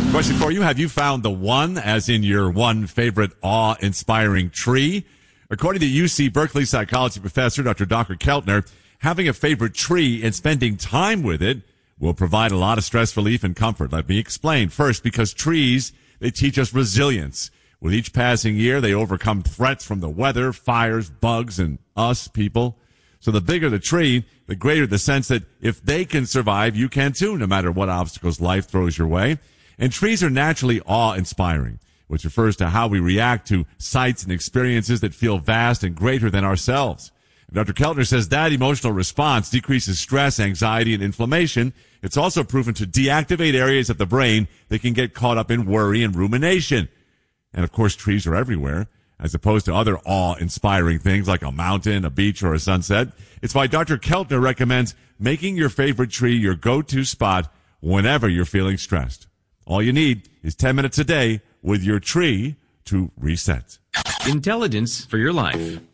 Question for you. Have you found the one, as in your one favorite awe-inspiring tree? According to UC Berkeley psychology professor Dr. Keltner, having a favorite tree and spending time with it will provide a lot of stress relief and comfort. Let me explain. First, because trees, they teach us resilience. With each passing year, they overcome threats from the weather, fires, bugs, and us, people. So the bigger the tree, the greater the sense that if they can survive, you can too, no matter what obstacles life throws your way. And trees are naturally awe-inspiring, which refers to how we react to sights and experiences that feel vast and greater than ourselves. And Dr. Keltner says that emotional response decreases stress, anxiety, and inflammation. It's also proven to deactivate areas of the brain that can get caught up in worry and rumination. And of course, trees are everywhere, as opposed to other awe-inspiring things like a mountain, a beach, or a sunset. It's why Dr. Keltner recommends making your favorite tree your go-to spot whenever you're feeling stressed. All you need is 10 minutes a day with your tree to reset. Intelligence for your life.